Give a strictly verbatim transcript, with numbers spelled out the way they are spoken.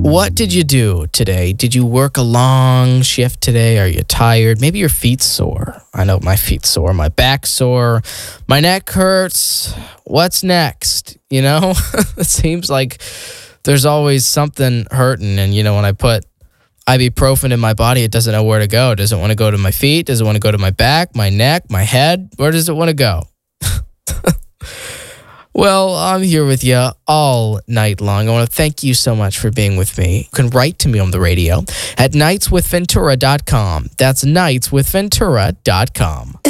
What did you do today? Did you work a long shift today? Are you tired? Maybe your feet's sore. I know my feet's sore. My back's sore. My neck hurts. What's next? You know, it seems like there's always something hurting. And, you know, when I put ibuprofen in my body, it doesn't know where to go. Does it want to go to my feet? Does it want to go to my back, my neck, my head? Where does it want to go? Well, I'm here with you all night long. I want to thank you so much for being with me. You can write to me on the radio at nights with ventura dot com. That's nights with ventura dot com.